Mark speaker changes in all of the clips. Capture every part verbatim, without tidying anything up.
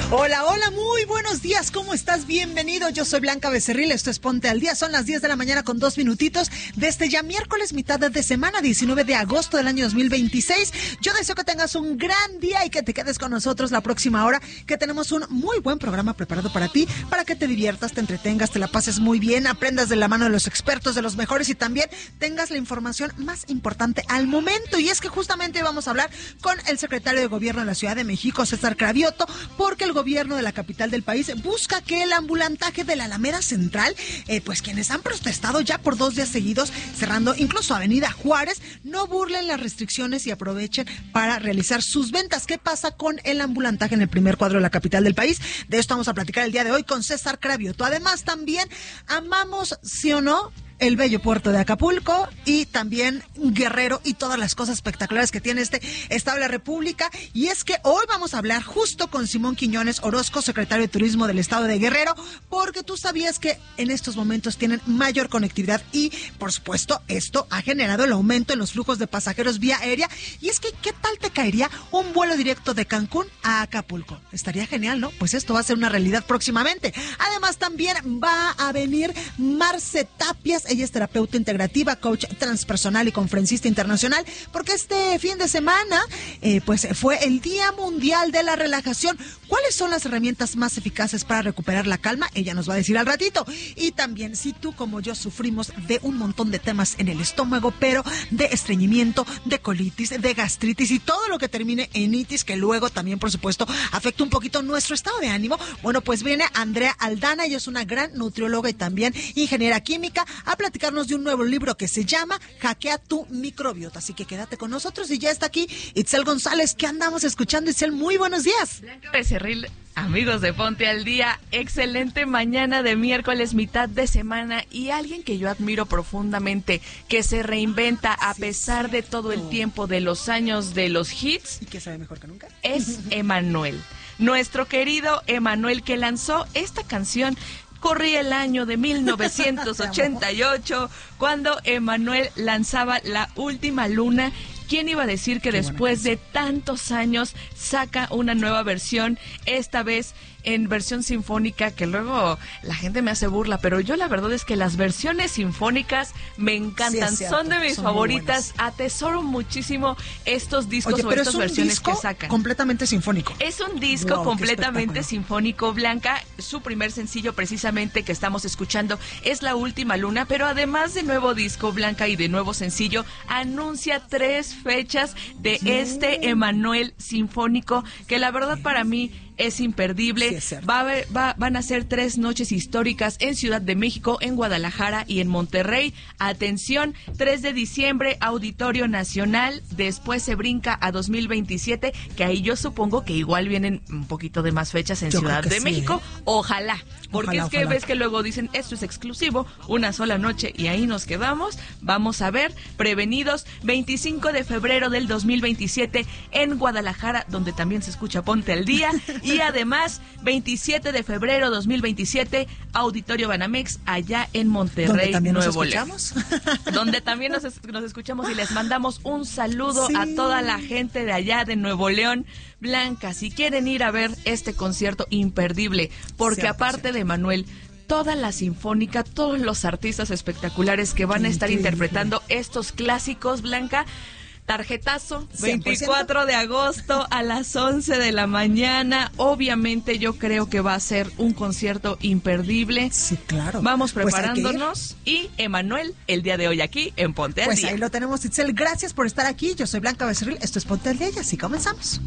Speaker 1: Hola, hola, muy buenos días, ¿cómo estás? Bienvenido, yo soy Blanca Becerril, esto es Ponte al Día, son las diez de la mañana con dos minutitos, desde ya miércoles, mitad de semana, diecinueve de agosto del año dos mil veintiséis. Yo deseo que tengas un gran día y que te quedes con nosotros la próxima hora, que tenemos un muy buen programa preparado para ti, para que te diviertas, te entretengas, te la pases muy bien, aprendas de la mano de los expertos, de los mejores y también tengas la información más importante al momento. Y es que justamente vamos a hablar con el secretario de Gobierno de la Ciudad de México, César Cravioto, porque el gobierno de la capital del país busca que el ambulantaje de la Alameda Central, eh, pues quienes han protestado ya por dos días seguidos, cerrando incluso Avenida Juárez, no burlen las restricciones y aprovechen para realizar sus ventas. ¿Qué pasa con el ambulantaje en el primer cuadro de la capital del país? De esto vamos a platicar el día de hoy con César Cravioto. Además, también amamos, sí o no, el bello puerto de Acapulco y también Guerrero y todas las cosas espectaculares que tiene este estado de la República. Y es que hoy vamos a hablar justo con Simón Quiñones Orozco, secretario de Turismo del estado de Guerrero, porque tú sabías que en estos momentos tienen mayor conectividad y, por supuesto, esto ha generado el aumento en los flujos de pasajeros vía aérea. Y es que, ¿qué tal te caería un vuelo directo de Cancún a Acapulco? Estaría genial, ¿no? Pues esto va a ser una realidad próximamente. Además, también va a venir Marce Tapias. Ella es terapeuta integrativa, coach transpersonal y conferencista internacional, porque este fin de semana eh, pues fue el Día Mundial de la Relajación. ¿Cuáles son las herramientas más eficaces para recuperar la calma? Ella nos va a decir al ratito. Y también, si tú como yo sufrimos de un montón de temas en el estómago, pero de estreñimiento, de colitis, de gastritis y todo lo que termine en itis, que luego también, por supuesto, afecta un poquito nuestro estado de ánimo, bueno, pues viene Andrea Aldana. Ella es una gran nutrióloga y también ingeniera química a platicarnos de un nuevo libro que se llama Hackea tu microbiota. Así que quédate con nosotros y ya está aquí Itzel González. ¿Qué andamos escuchando, Itzel? Muy buenos días.
Speaker 2: Blanca Becerril, amigos de Ponte al Día, excelente mañana de miércoles, mitad de semana, y alguien que yo admiro profundamente, que se reinventa a sí, pesar de todo el tiempo, de los años, de los hits.
Speaker 1: ¿Y que sabe mejor que nunca?
Speaker 2: Es Emanuel, nuestro querido Emanuel, que lanzó esta canción. Corría el año de mil novecientos ochenta y ocho, cuando Emanuel lanzaba La Última Luna. ¿Quién iba a decir que Qué después de tantos años saca una nueva versión, esta vez en versión sinfónica, que luego la gente me hace burla, pero yo la verdad es que las versiones sinfónicas me encantan, sí, cierto, son de mis son favoritas, atesoro muchísimo estos discos.
Speaker 1: Oye,
Speaker 2: o
Speaker 1: pero
Speaker 2: estas
Speaker 1: es un
Speaker 2: versiones
Speaker 1: disco
Speaker 2: que sacan.
Speaker 1: Completamente sinfónico.
Speaker 2: Es un disco wow, completamente sinfónico, Blanca. Su primer sencillo precisamente que estamos escuchando es La Última Luna, pero además de nuevo disco, Blanca, y de nuevo sencillo, anuncia tres fechas de sí. este Emanuel sinfónico, que la verdad para mí es imperdible. Sí, es va a haber, va, van a ser tres noches históricas en Ciudad de México, en Guadalajara y en Monterrey. Atención, tres de diciembre, Auditorio Nacional. Después se brinca a dos mil veintisiete, que ahí yo supongo que igual vienen un poquito de más fechas en yo Ciudad de sí, México. ¿eh? Ojalá, porque ojalá, es que ojalá. Ves que luego dicen, esto es exclusivo, una sola noche y ahí nos quedamos. Vamos a ver, prevenidos, veinticinco de febrero del dos mil veintisiete en Guadalajara, donde también se escucha Ponte al Día. Y además, veintisiete de febrero dos mil veintisiete, Auditorio Banamex, allá en Monterrey, Nuevo León. Donde también nos, es, nos escuchamos y les mandamos un saludo sí. a toda la gente de allá de Nuevo León. Blanca, si quieren ir a ver este concierto imperdible, porque cierto, aparte cierto. de Manuel, toda la sinfónica, todos los artistas espectaculares que van a estar interpretando estos clásicos, Blanca. Tarjetazo, veinticuatro de agosto a las once de la mañana. Obviamente yo creo que va a ser un concierto imperdible.
Speaker 1: Sí, claro.
Speaker 2: Vamos preparándonos. Pues y Emanuel, el día de hoy aquí en Ponte al
Speaker 1: pues
Speaker 2: Día.
Speaker 1: Pues ahí lo tenemos, Itzel. Gracias por estar aquí. Yo soy Blanca Becerril. Esto es Ponte al Día y así comenzamos.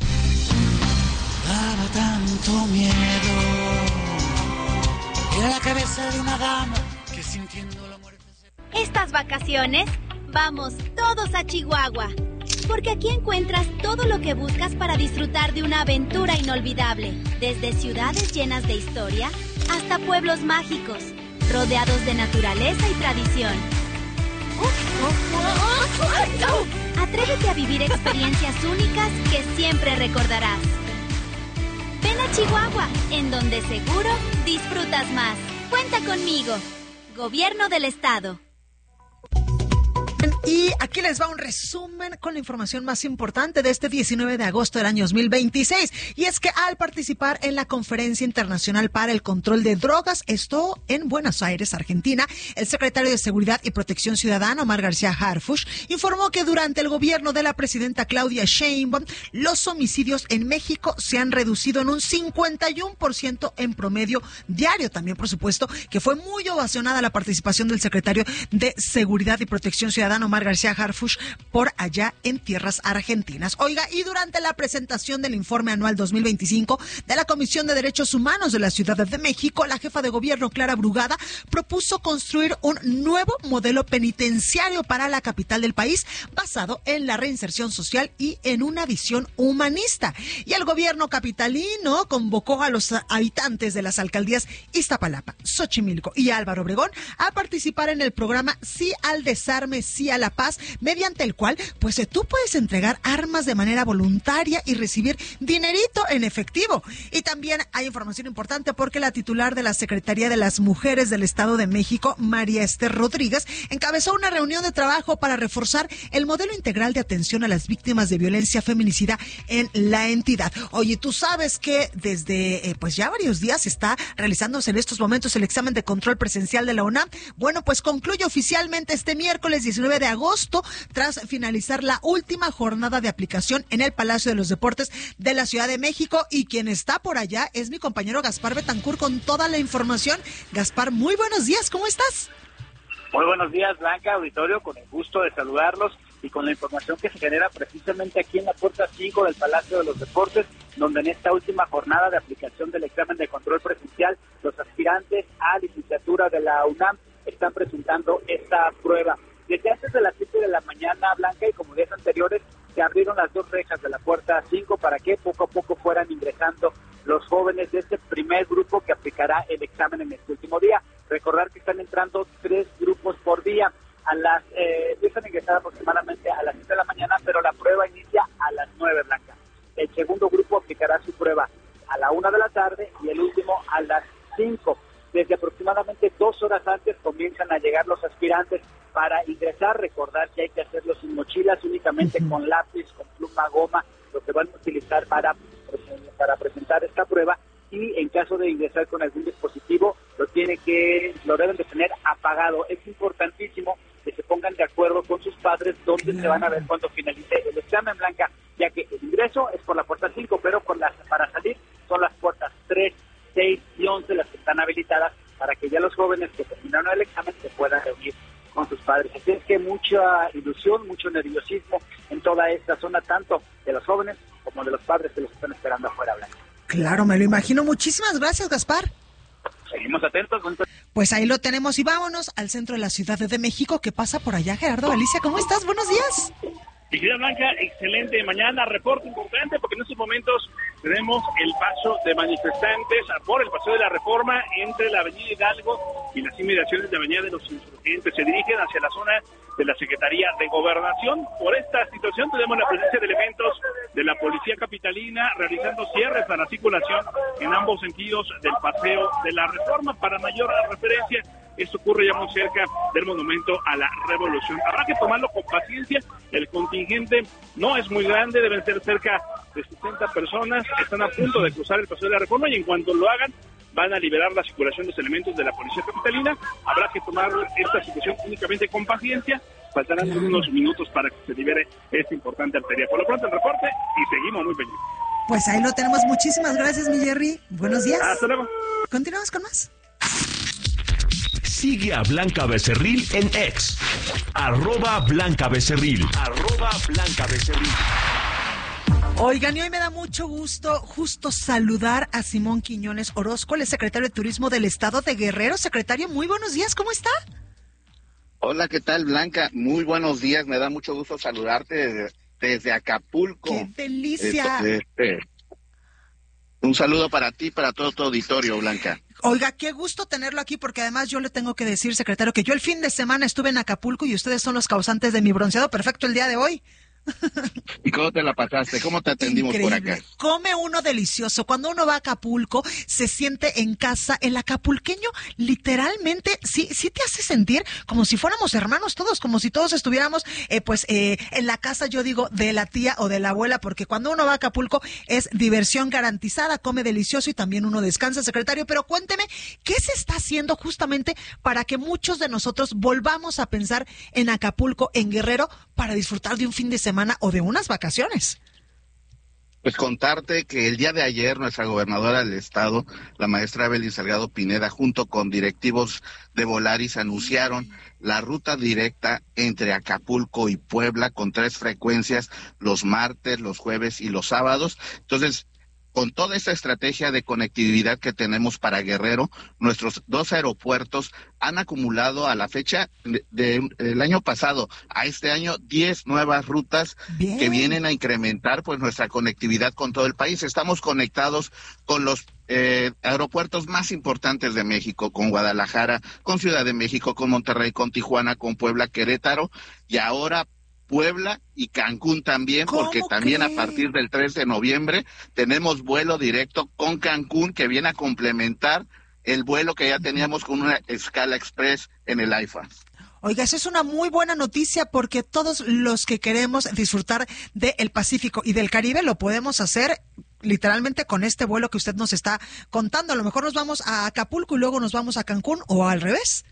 Speaker 3: Daba tanto miedo. Era la cabeza de una dama que sintiendo la muerte se...
Speaker 4: Estas vacaciones, vamos todos a Chihuahua. Porque aquí encuentras todo lo que buscas para disfrutar de una aventura inolvidable. Desde ciudades llenas de historia hasta pueblos mágicos, rodeados de naturaleza y tradición. Atrévete a vivir experiencias únicas que siempre recordarás. Ven a Chihuahua, en donde seguro disfrutas más. Cuenta conmigo. Gobierno del Estado.
Speaker 1: Y aquí les va un resumen con la información más importante de este diecinueve de agosto del año dos mil veintiséis. Y es que al participar en la Conferencia Internacional para el Control de Drogas, esto en Buenos Aires, Argentina, el secretario de Seguridad y Protección Ciudadana, Omar García Harfuch, informó que durante el gobierno de la presidenta Claudia Sheinbaum, los homicidios en México se han reducido en un cincuenta y uno por ciento en promedio diario. También, por supuesto, que fue muy ovacionada la participación del secretario de Seguridad y Protección Ciudadana, Omar García Harfuch, por allá en tierras argentinas. Oiga, y durante la presentación del informe anual dos mil veinticinco de la Comisión de Derechos Humanos de la Ciudad de México, la jefa de gobierno, Clara Brugada, propuso construir un nuevo modelo penitenciario para la capital del país, basado en la reinserción social y en una visión humanista. Y el gobierno capitalino convocó a los habitantes de las alcaldías Iztapalapa, Xochimilco y Álvaro Obregón a participar en el programa Sí al Desarme, Sí a la Paz, mediante el cual pues tú puedes entregar armas de manera voluntaria y recibir dinerito en efectivo. Y también hay información importante porque la titular de la Secretaría de las Mujeres del Estado de México, María Esther Rodríguez, encabezó una reunión de trabajo para reforzar el modelo integral de atención a las víctimas de violencia feminicida en la entidad. Oye, tú sabes que desde eh, pues ya varios días está realizándose en estos momentos el examen de control presencial de la UNAM. Bueno, pues concluye oficialmente este miércoles diecinueve de agosto tras finalizar la última jornada de aplicación en el Palacio de los Deportes de la Ciudad de México, y quien está por allá es mi compañero Gaspar Betancourt con toda la información. Gaspar, muy buenos días, ¿cómo estás?
Speaker 5: Muy buenos días, Blanca, auditorio, con el gusto de saludarlos y con la información que se genera precisamente aquí en la puerta cinco del Palacio de los Deportes, donde en esta última jornada de aplicación del examen de control presencial, los aspirantes a licenciatura de la UNAM están presentando esta prueba. Desde antes de las siete de la mañana, Blanca, y como días anteriores, se abrieron las dos rejas de la puerta cinco para que poco a poco fueran ingresando los jóvenes de este primer grupo que aplicará el examen en este último día. Recordar que están entrando tres grupos por día. A las eh, empiezan a ingresar aproximadamente a las siete de la mañana, pero la prueba inicia a las nueve, Blanca. El segundo grupo aplicará su prueba a la una de la tarde y el último a las cinco. Desde aproximadamente dos horas antes comienzan a llegar los aspirantes para ingresar. Recordar que hay que hacerlo sin mochilas, únicamente uh-huh. con lápiz, con pluma, goma, lo que van a utilizar para, para presentar esta prueba. Y en caso de ingresar con algún dispositivo, lo tiene que lo deben de tener apagado. Es importantísimo que se pongan de acuerdo con sus padres dónde se van a ver cuando finalice el examen, Blanca, ya que el ingreso es por la puerta cinco, pero por las, para salir son las puertas tres, seis y once las que están habilitadas para que ya los jóvenes que terminaron el examen se puedan reunir con sus padres. Así es que mucha ilusión, mucho nerviosismo en toda esta zona, tanto de los jóvenes como de los padres que los están esperando afuera, Blanca.
Speaker 1: Claro, me lo imagino. Muchísimas gracias, Gaspar.
Speaker 5: Seguimos atentos.
Speaker 1: Pues ahí lo tenemos y vámonos al centro de la Ciudad de México. ¿Qué pasa por allá, Gerardo Galicia? ¿Cómo estás? Buenos días.
Speaker 6: Mi querida Blanca, excelente mañana, reporte importante porque en estos momentos tenemos el paso de manifestantes por el Paseo de la Reforma entre la Avenida Hidalgo y las inmediaciones de la Avenida de los Insurgentes. Se dirigen hacia la zona de la Secretaría de Gobernación. Por esta situación tenemos la presencia de elementos de la Policía Capitalina realizando cierres a la circulación en ambos sentidos del Paseo de la Reforma. Para mayor referencia, esto ocurre ya muy cerca del Monumento a la Revolución. Habrá que tomarlo con paciencia. El contingente no es muy grande, deben ser cerca de sesenta personas. Están a punto de cruzar el Paseo de la Reforma y en cuanto lo hagan, van a liberar la circulación de los elementos de la Policía Capitalina. Habrá que tomar esta situación únicamente con paciencia. Faltarán unos minutos para que se libere esta importante arteria. Por lo pronto el reporte y seguimos muy pendientes.
Speaker 1: Pues ahí lo tenemos. Muchísimas gracias, mi Jerry. Buenos días.
Speaker 6: Hasta luego.
Speaker 1: Continuamos con más.
Speaker 7: Sigue a Blanca Becerril en X, arroba Blanca Becerril, arroba Blanca Becerril.
Speaker 1: Oigan, y hoy me da mucho gusto justo saludar a Simón Quiñones Orozco, el secretario de Turismo del Estado de Guerrero. Secretario, muy buenos días, ¿cómo está?
Speaker 8: Hola, ¿qué tal, Blanca? Muy buenos días, me da mucho gusto saludarte desde, desde Acapulco.
Speaker 1: ¡Qué delicia!
Speaker 8: Este, este, un saludo para ti, para todo tu auditorio, Blanca.
Speaker 1: Oiga, qué gusto tenerlo aquí, porque además yo le tengo que decir, secretario, que yo el fin de semana estuve en Acapulco y ustedes son los causantes de mi bronceado perfecto el día de hoy.
Speaker 8: ¿Y cómo te la pasaste? ¿Cómo te atendimos
Speaker 1: Increíble.
Speaker 8: por acá?
Speaker 1: Come uno delicioso. Cuando uno va a Acapulco, se siente en casa. El acapulqueño literalmente sí, sí te hace sentir como si fuéramos hermanos todos, como si todos estuviéramos eh, pues eh, en la casa, yo digo, de la tía o de la abuela, porque cuando uno va a Acapulco es diversión garantizada, come delicioso y también uno descansa, secretario. Pero cuénteme, ¿qué se está haciendo justamente para que muchos de nosotros volvamos a pensar en Acapulco, en Guerrero, para disfrutar de un fin de semana o de unas vacaciones?
Speaker 8: Pues contarte que el día de ayer nuestra gobernadora del estado, la maestra Evelyn Salgado Pineda, junto con directivos de Volaris, anunciaron la ruta directa entre Acapulco y Puebla con tres frecuencias los martes, los jueves y los sábados. Entonces, con toda esta estrategia de conectividad que tenemos para Guerrero, nuestros dos aeropuertos han acumulado a la fecha del de, de, año pasado a este año diez nuevas rutas Bien. que vienen a incrementar pues nuestra conectividad con todo el país. Estamos conectados con los eh, aeropuertos más importantes de México, con Guadalajara, con Ciudad de México, con Monterrey, con Tijuana, con Puebla, Querétaro, y ahora Puebla y Cancún también, porque también cree? a partir del tres de noviembre tenemos vuelo directo con Cancún que viene a complementar el vuelo que ya teníamos con una escala express en el AIFA.
Speaker 1: Oiga, eso es una muy buena noticia porque todos los que queremos disfrutar del Pacífico y del Caribe lo podemos hacer literalmente con este vuelo que usted nos está contando. A lo mejor nos vamos a Acapulco y luego nos vamos a Cancún o al revés.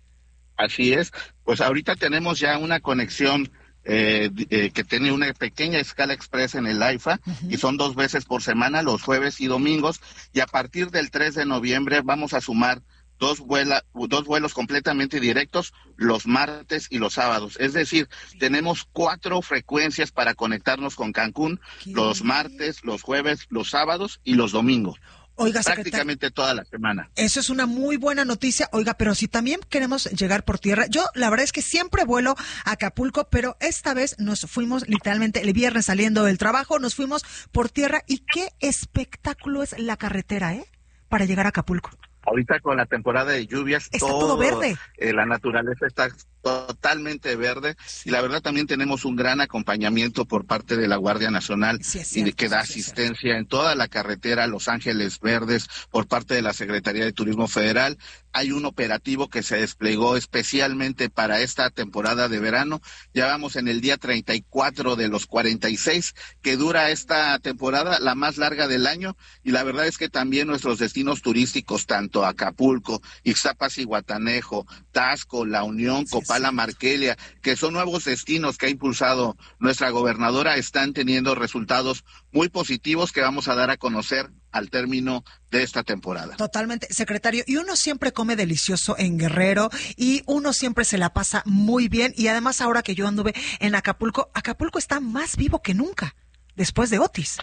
Speaker 8: Así es, pues ahorita tenemos ya una conexión Eh, eh, que tiene una pequeña escala express en el AIFA uh-huh. y son dos veces por semana, los jueves y domingos, y a partir del tres de noviembre vamos a sumar dos, vuela, dos vuelos completamente directos los martes y los sábados. Es decir, tenemos cuatro frecuencias para conectarnos con Cancún los martes, los jueves, los sábados y los domingos.
Speaker 1: Oiga,
Speaker 8: prácticamente toda la semana.
Speaker 1: Eso es una muy buena noticia. Oiga, pero si también queremos llegar por tierra, yo la verdad es que siempre vuelo a Acapulco, pero esta vez nos fuimos literalmente el viernes saliendo del trabajo, nos fuimos por tierra y qué espectáculo es la carretera, ¿eh? Para llegar a Acapulco.
Speaker 8: Ahorita con la temporada de lluvias,
Speaker 1: está
Speaker 8: todo,
Speaker 1: todo verde.
Speaker 8: Eh, la naturaleza está totalmente verde sí. y la verdad también tenemos un gran acompañamiento por parte de la Guardia Nacional sí, cierto, y de, que da sí, asistencia en toda la carretera Los Ángeles Verdes por parte de la Secretaría de Turismo Federal. Hay un operativo que se desplegó especialmente para esta temporada de verano. Ya vamos en el día treinta y cuatro de los cuarenta y seis que dura esta temporada, la más larga del año, y la verdad es que también nuestros destinos turísticos, tanto Acapulco, Ixtapas y Guatanejo, Taxco, La Unión, sí, Copala, sí. Marquelia, que son nuevos destinos que ha impulsado nuestra gobernadora, están teniendo resultados muy positivos que vamos a dar a conocer al término de esta temporada.
Speaker 1: Totalmente, secretario. Y uno siempre come delicioso en Guerrero y uno siempre se la pasa muy bien. Y además ahora que yo anduve en Acapulco, Acapulco está más vivo que nunca después de Otis.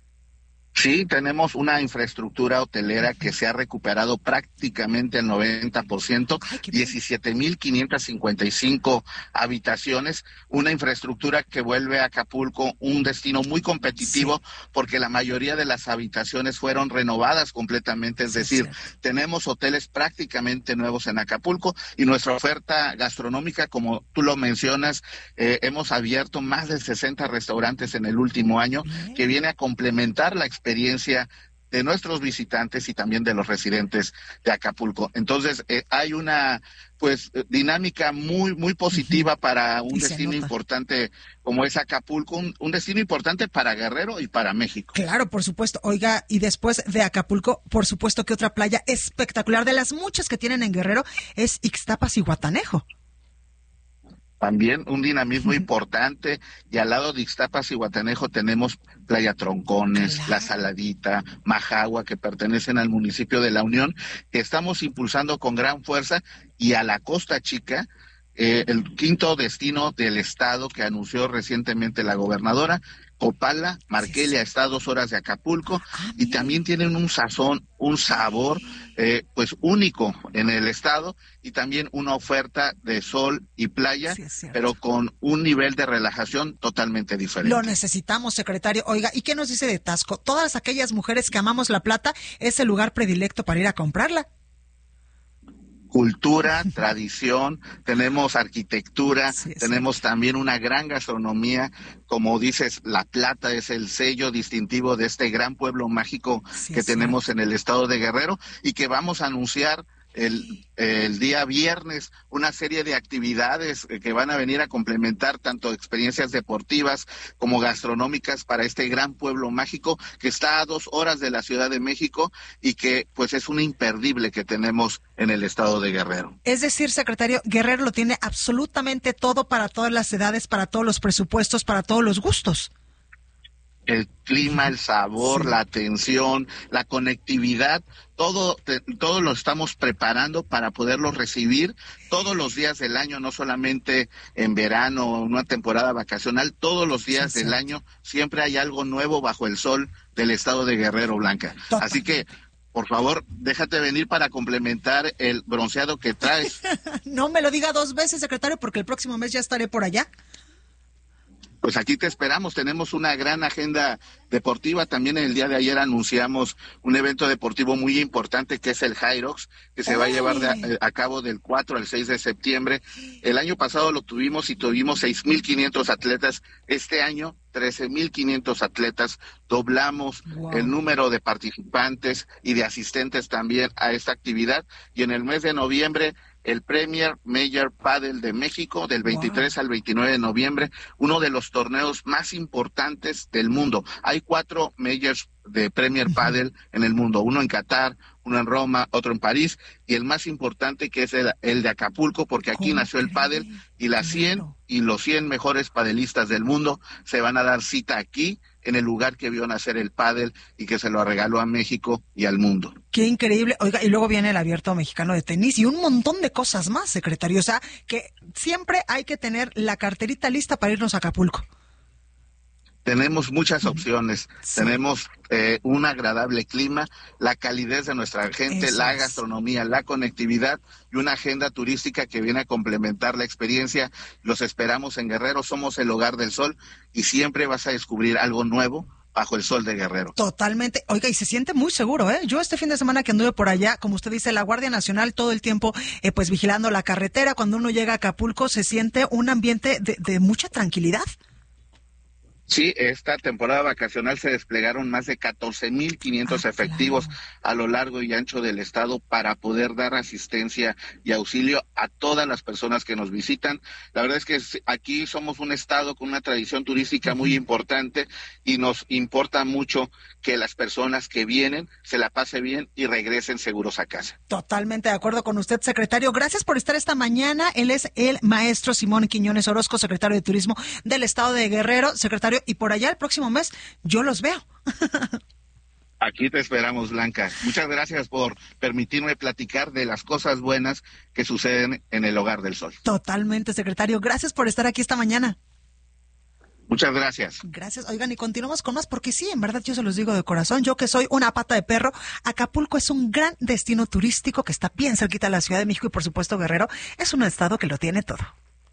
Speaker 8: Sí, tenemos una infraestructura hotelera que se ha recuperado prácticamente el noventa por ciento, diecisiete mil quinientas cincuenta y cinco habitaciones, una infraestructura que vuelve a Acapulco un destino muy competitivo sí. porque la mayoría de las habitaciones fueron renovadas completamente, es sí, decir, sí. tenemos hoteles prácticamente nuevos en Acapulco y nuestra oferta gastronómica, como tú lo mencionas, eh, hemos abierto más de sesenta restaurantes en el último año Bien. que viene a complementar la experiencia experiencia de nuestros visitantes y también de los residentes de Acapulco. Entonces, eh, hay una pues dinámica muy muy positiva uh-huh. para un y destino importante como es Acapulco, un, un destino importante para Guerrero y para México.
Speaker 1: Claro, por supuesto. Oiga, y después de Acapulco, por supuesto que otra playa espectacular de las muchas que tienen en Guerrero es Ixtapas y Guatanejo.
Speaker 8: También un dinamismo importante, y al lado de Ixtapas y Guatanejo tenemos Playa Troncones, claro. La Saladita, Majagua, que pertenecen al municipio de La Unión, que estamos impulsando con gran fuerza, y a la Costa Chica, eh, el quinto destino del estado que anunció recientemente la gobernadora, Copala, Marquelia, sí, sí. está a dos horas de Acapulco, ah, y también tienen un sazón, un sabor, eh, pues único en el estado, y también una oferta de sol y playa, sí, pero con un nivel de relajación totalmente diferente.
Speaker 1: Lo necesitamos, secretario. Oiga, ¿y qué nos dice de Taxco? Todas aquellas mujeres que amamos La Plata, es el lugar predilecto para ir a comprarla.
Speaker 8: cultura, tradición, tenemos arquitectura,
Speaker 1: sí, sí.
Speaker 8: tenemos también una gran gastronomía. Como dices, La Plata es el sello distintivo de este gran pueblo mágico
Speaker 1: sí,
Speaker 8: que
Speaker 1: sí.
Speaker 8: tenemos en el estado de Guerrero y que vamos a anunciar El, el día viernes una serie de actividades que van a venir a complementar tanto experiencias deportivas como gastronómicas para este gran pueblo mágico que está a dos horas de la Ciudad de México y que pues es un imperdible que tenemos en el estado de Guerrero.
Speaker 1: Es decir, secretario, Guerrero lo tiene absolutamente todo para todas las edades, para todos los presupuestos, para todos los gustos.
Speaker 8: El clima, el sabor, sí. la atención, la conectividad, todo, te, todo lo estamos preparando para poderlo recibir todos los días del año, no solamente en verano o en una temporada vacacional, todos los días sí, del sí. año siempre hay algo nuevo bajo el sol del estado de Guerrero, Blanca. Total. Así que, por favor, déjate venir para complementar el bronceado que traes.
Speaker 1: No me lo diga dos veces, secretario, porque el próximo mes ya estaré por allá.
Speaker 8: Pues aquí te esperamos, tenemos una gran agenda deportiva. También el día de ayer anunciamos un evento deportivo muy importante que es el Hyrox, que se ¡Ay! va a llevar de, a, a cabo del cuatro al seis de septiembre. El año pasado lo tuvimos y tuvimos seis mil quinientos atletas. Este año, trece mil quinientos atletas. Doblamos wow. el número de participantes y de asistentes también a esta actividad. Y en el mes de noviembre, el Premier Major Padel de México, del veintitrés wow. al veintinueve de noviembre, uno de los torneos más importantes del mundo. Hay cuatro Majors de Premier uh-huh. Padel en el mundo, uno en Qatar, uno en Roma, otro en París, y el más importante que es el, el de Acapulco, porque aquí nació el pádel, y las cien y los cien mejores padelistas del mundo se van a dar cita aquí, en el lugar que vio nacer el pádel y que se lo regaló a México y al mundo.
Speaker 1: Qué increíble. Oiga, y luego viene el Abierto Mexicano de Tenis y un montón de cosas más, secretario. O sea, que siempre hay que tener la carterita lista para irnos a Acapulco.
Speaker 8: Tenemos muchas opciones, sí. tenemos eh, un agradable clima, la calidez de nuestra gente, Eso la es. gastronomía, la conectividad y una agenda turística que viene a complementar la experiencia. Los esperamos en Guerrero, somos el hogar del sol y siempre vas a descubrir algo nuevo bajo el sol de Guerrero.
Speaker 1: Totalmente. Oiga, y se siente muy seguro, ¿eh? Yo este fin de semana que anduve por allá, como usted dice, la Guardia Nacional todo el tiempo, eh, pues vigilando la carretera. Cuando uno llega a Acapulco se siente un ambiente de, de mucha tranquilidad.
Speaker 8: Sí, esta temporada vacacional se desplegaron más de catorce mil quinientos ah, efectivos claro. a lo largo y ancho del estado para poder dar asistencia y auxilio a todas las personas que nos visitan. La verdad es que aquí somos un estado con una tradición turística muy importante y nos importa mucho que las personas que vienen se la pasen bien y regresen seguros a casa.
Speaker 1: Totalmente de acuerdo con usted, secretario. Gracias por estar esta mañana. Él es el maestro Simón Quiñones Orozco, secretario de Turismo del estado de Guerrero. Secretario, y por allá el próximo mes yo los veo.
Speaker 8: Aquí te esperamos, Blanca. Muchas gracias por permitirme platicar de las cosas buenas que suceden en el Hogar del Sol.
Speaker 1: Totalmente, secretario. Gracias por estar aquí esta mañana.
Speaker 8: Muchas gracias.
Speaker 1: Gracias. Oigan, y continuamos con más, porque sí, en verdad yo se los digo de corazón, yo que soy una pata de perro, Acapulco es un gran destino turístico que está bien cerquita de la Ciudad de México y por supuesto Guerrero es un estado que lo tiene todo.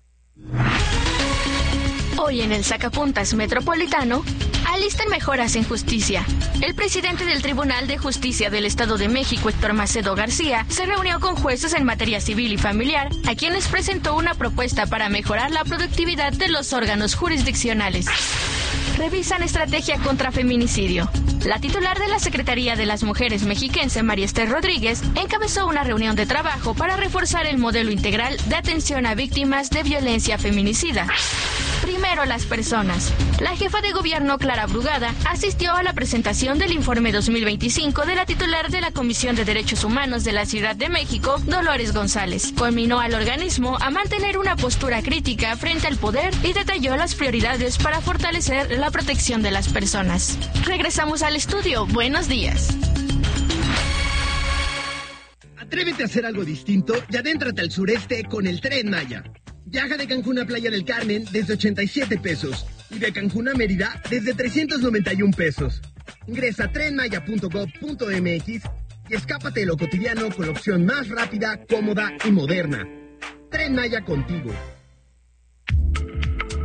Speaker 9: Hoy en el Sacapuntas Metropolitano, alistan mejoras en justicia. El presidente del Tribunal de Justicia del Estado de México, Héctor Macedo García, se reunió con jueces en materia civil y familiar, a quienes presentó una propuesta para mejorar la productividad de los órganos jurisdiccionales. Revisan estrategia contra feminicidio. La titular de la Secretaría de las Mujeres mexiquense, María Esther Rodríguez, encabezó una reunión de trabajo para reforzar el modelo integral de atención a víctimas de violencia feminicida. Primero las personas. La jefa de gobierno, Clara Brugada, asistió a la presentación del informe dos mil veinticinco de la titular de la Comisión de Derechos Humanos de la Ciudad de México, Dolores González. Conminó al organismo a mantener una postura crítica frente al poder y detalló las prioridades para fortalecer la protección de las personas. Regresamos al estudio. Buenos días.
Speaker 10: Atrévete a hacer algo distinto y adéntrate al sureste con el Tren Maya. Viaja de Cancún a Playa del Carmen desde ochenta y siete pesos y de Cancún a Mérida desde trescientos noventa y un pesos. Ingresa a tren maya punto gob punto m x y escápate de lo cotidiano con la opción más rápida, cómoda y moderna. Tren Maya contigo.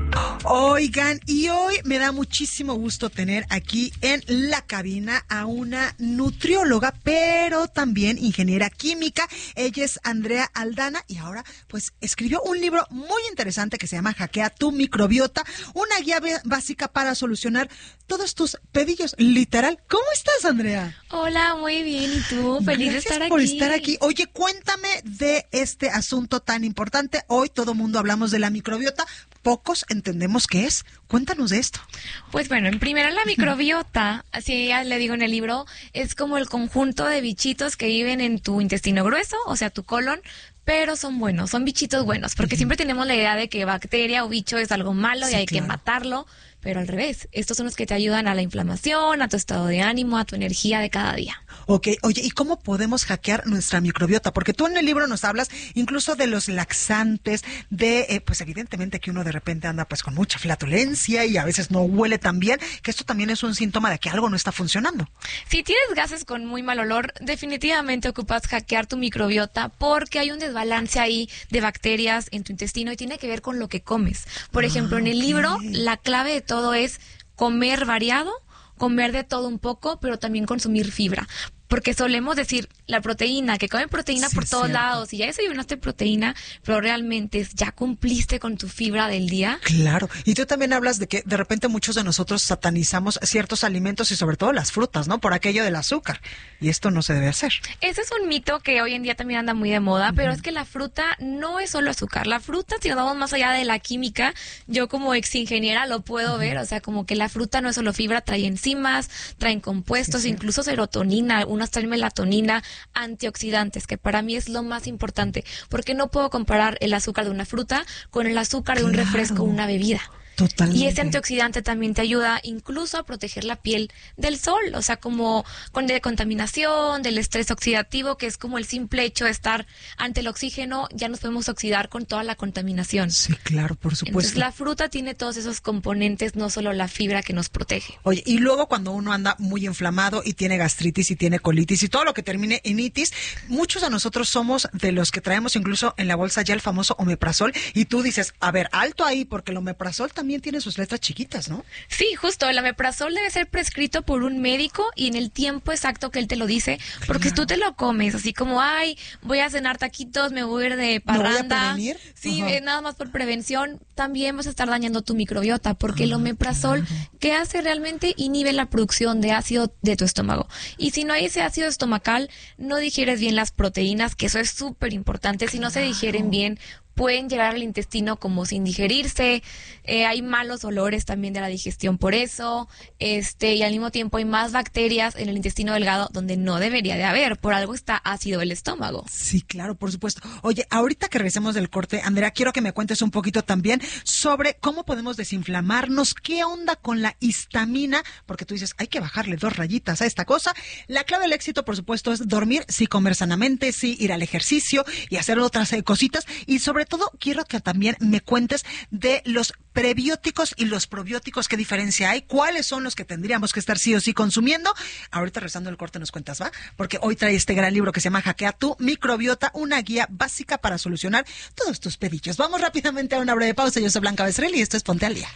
Speaker 1: Oigan, y hoy me da muchísimo gusto tener aquí en la cabina a una nutrióloga, pero también ingeniera química. Ella es Andrea Aldana y ahora pues escribió un libro muy interesante que se llama Hackea tu microbiota, una guía básica para solucionar todos tus pedillos, literal. ¿Cómo estás, Andrea?
Speaker 11: Hola, muy bien. ¿Y tú? Feliz
Speaker 1: Gracias
Speaker 11: de estar aquí.
Speaker 1: por estar aquí. Oye, cuéntame de este asunto tan importante. Hoy todo mundo hablamos de la microbiota. Pocos entendemos qué es. Cuéntanos de esto.
Speaker 11: Pues bueno, en primera la microbiota, así ya le digo en el libro, es como el conjunto de bichitos que viven en tu intestino grueso, o sea, tu colon, pero son buenos, son bichitos buenos, porque uh-huh. siempre tenemos la idea de que bacteria o bicho es algo malo sí, y hay claro. que matarlo, pero al revés, estos son los que te ayudan a la inflamación, a tu estado de ánimo, a tu energía de cada día.
Speaker 1: Ok, oye, ¿y cómo podemos hackear nuestra microbiota? Porque tú en el libro nos hablas incluso de los laxantes, de, eh, pues evidentemente que uno de repente anda pues con mucha flatulencia y a veces no huele tan bien, que esto también es un síntoma de que algo no está funcionando.
Speaker 11: Si tienes gases con muy mal olor, definitivamente ocupas hackear tu microbiota porque hay un desbalance ahí de bacterias en tu intestino y tiene que ver con lo que comes. Por ah, ejemplo, en el okay. libro, la clave de todo es comer variado, comer de todo un poco, pero también consumir fibra. Porque solemos decir, la proteína, que comen proteína sí, por todos cierto. lados, y ya desayunaste proteína, pero realmente ya cumpliste con tu fibra del día.
Speaker 1: Claro, y tú también hablas de que de repente muchos de nosotros satanizamos ciertos alimentos y sobre todo las frutas, ¿no? Por aquello del azúcar, y esto no se debe hacer.
Speaker 11: Ese es un mito que hoy en día también anda muy de moda, uh-huh. pero es que la fruta no es solo azúcar. La fruta, si nos vamos más allá de la química, yo como ex ingeniera lo puedo uh-huh. ver, o sea, como que la fruta no es solo fibra, trae enzimas, traen compuestos, sí, sí. incluso serotonina, una traen melatonina, antioxidantes, que para mí es lo más importante, porque no puedo comparar el azúcar de una fruta con el azúcar de un claro. refresco o una bebida.
Speaker 1: Totalmente.
Speaker 11: Y ese antioxidante también te ayuda incluso a proteger la piel del sol, o sea, como con de contaminación, del estrés oxidativo, que es como el simple hecho de estar ante el oxígeno, ya nos podemos oxidar con toda la contaminación.
Speaker 1: Sí, claro, por supuesto.
Speaker 11: Entonces la fruta tiene todos esos componentes, no solo la fibra que nos protege.
Speaker 1: Oye, y luego cuando uno anda muy inflamado y tiene gastritis y tiene colitis y todo lo que termine en itis, muchos de nosotros somos de los que traemos incluso en la bolsa ya el famoso omeprazol, y tú dices, a ver, alto ahí, porque el omeprazol también también tiene sus letras chiquitas, ¿no?
Speaker 11: Sí, justo, el omeprazol debe ser prescrito por un médico y en el tiempo exacto que él te lo dice, claro. porque si tú te lo comes así como, ay, voy a cenar taquitos, me voy a ir de parranda.
Speaker 1: ¿Me voy a prevenir?
Speaker 11: Sí, uh-huh. nada más por prevención, también vas a estar dañando tu microbiota, porque ah, el omeprazol, claro. ¿qué hace realmente? Inhibe la producción de ácido de tu estómago. Y si no hay ese ácido estomacal, no digieres bien las proteínas, que eso es súper importante. Si claro. no se digieren bien, pueden llegar al intestino como sin digerirse, eh, hay malos olores también de la digestión por eso, este y al mismo tiempo hay más bacterias en el intestino delgado donde no debería de haber, por algo está ácido el estómago.
Speaker 1: Sí, claro, por supuesto. Oye, ahorita que regresemos del corte, Andrea, quiero que me cuentes un poquito también sobre cómo podemos desinflamarnos, qué onda con la histamina, porque tú dices, hay que bajarle dos rayitas a esta cosa. La clave del éxito, por supuesto, es dormir, sí comer sanamente, sí ir al ejercicio y hacer otras eh, cositas, y sobre todo quiero que también me cuentes de los prebióticos y los probióticos, qué diferencia hay, cuáles son los que tendríamos que estar sí o sí consumiendo. Ahorita rezando el corte nos cuentas, ¿va? Porque hoy trae este gran libro que se llama Hackea tu microbiota, una guía básica para solucionar todos tus pedillos. Vamos rápidamente a una breve pausa. Yo soy Blanca Becerril y esto es Ponte al Día.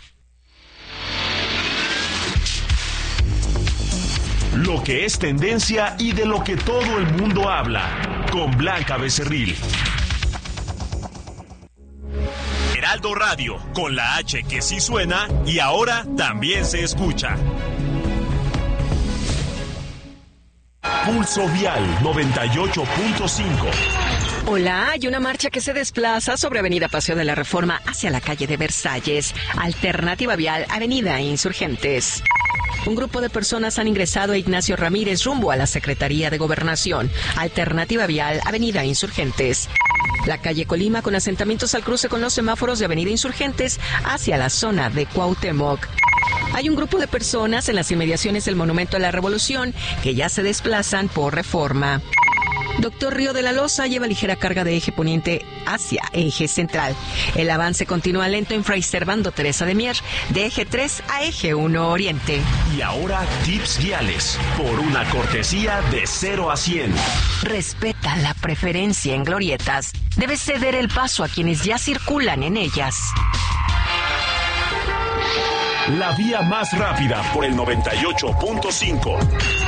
Speaker 7: Lo que es tendencia y de lo que todo el mundo habla, con Blanca Becerril. Heraldo Radio, con la H que sí suena y ahora también se escucha. Pulso Vial noventa y ocho punto cinco.
Speaker 12: Hola, hay una marcha que se desplaza sobre Avenida Paseo de la Reforma hacia la calle de Versalles. Alternativa Vial, Avenida Insurgentes. Un grupo de personas han ingresado a Ignacio Ramírez rumbo a la Secretaría de Gobernación. Alternativa Vial, Avenida Insurgentes. La calle Colima con asentamientos al cruce con los semáforos de Avenida Insurgentes hacia la zona de Cuauhtémoc. Hay un grupo de personas en las inmediaciones del Monumento a la Revolución que ya se desplazan por Reforma. Doctor Río de la Loza lleva ligera carga de eje poniente hacia eje central. El avance continúa lento en Fray Servando Teresa de Mier, de eje tres a eje uno oriente.
Speaker 7: Y ahora tips viales, por una cortesía de cero a cien.
Speaker 12: Respeta la preferencia en glorietas. Debes ceder el paso a quienes ya circulan en ellas.
Speaker 7: la vía más rápida por el noventa y ocho punto cinco.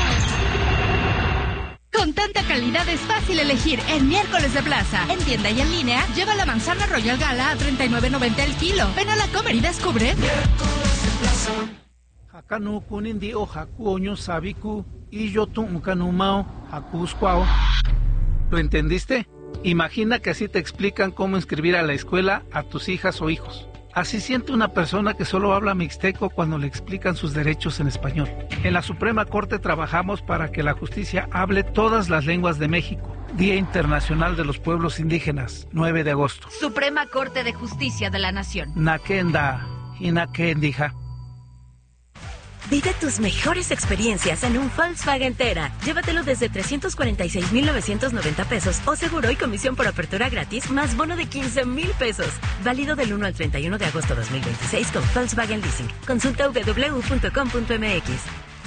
Speaker 13: Con tanta calidad es fácil elegir en Miércoles de Plaza. En tienda y en línea, lleva la manzana Royal Gala a treinta y nueve noventa el kilo. Ven a la Comer y descubre. Miércoles de Plaza.
Speaker 14: Hakanu kunindi o haku oño sabiku y yo tu ukanumao hakuskwao. ¿Lo entendiste? Imagina que así te explican cómo inscribir a la escuela a tus hijas o hijos. Así siente una persona que solo habla mixteco cuando le explican sus derechos en español. En la Suprema Corte trabajamos para que la justicia hable todas las lenguas de México. Día Internacional de los Pueblos Indígenas, nueve de agosto.
Speaker 13: Suprema Corte de Justicia de la Nación.
Speaker 14: Nakenda y Nakendija.
Speaker 15: Vive tus mejores experiencias en un Volkswagen Tera. Llévatelo desde trescientos cuarenta y seis mil novecientos noventa pesos o seguro y comisión por apertura gratis más bono de quince mil pesos. Válido del uno al treinta y uno de agosto de dos mil veintiséis con Volkswagen Leasing. Consulta doble u doble u doble u punto com punto m x.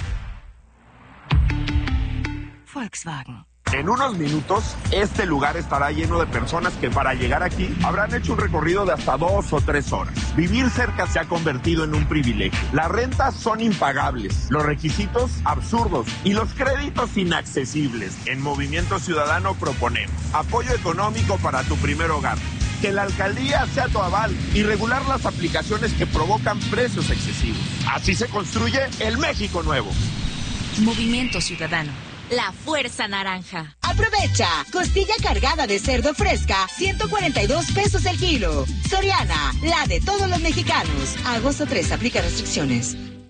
Speaker 15: Volkswagen.
Speaker 16: En unos minutos, este lugar estará lleno de personas que para llegar aquí habrán hecho un recorrido de hasta dos o tres horas. Vivir cerca se ha convertido en un privilegio. Las rentas son impagables, los requisitos absurdos y los créditos inaccesibles. En Movimiento Ciudadano proponemos apoyo económico para tu primer hogar, que la alcaldía sea tu aval y regular las aplicaciones que provocan precios excesivos. Así se construye el México nuevo.
Speaker 13: Movimiento Ciudadano.
Speaker 15: La Fuerza Naranja.
Speaker 17: Aprovecha. Costilla cargada de cerdo fresca, ciento cuarenta y dos pesos el kilo. Soriana, la de todos los mexicanos. Agosto tres, aplica restricciones.